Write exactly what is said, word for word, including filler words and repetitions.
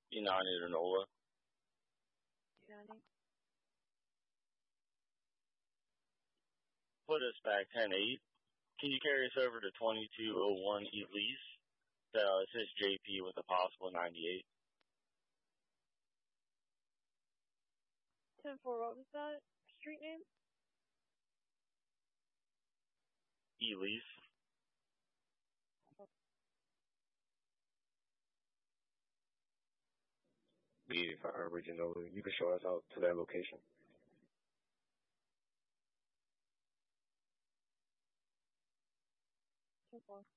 Inani to Nola. Johnny. Put us back ten eight. Can you carry us over to twenty-two oh one Elise? So it says J P with a possible ninety-eight. ten four, what was that street name? Elise. Leave our original. You can show us out to that location. ten four.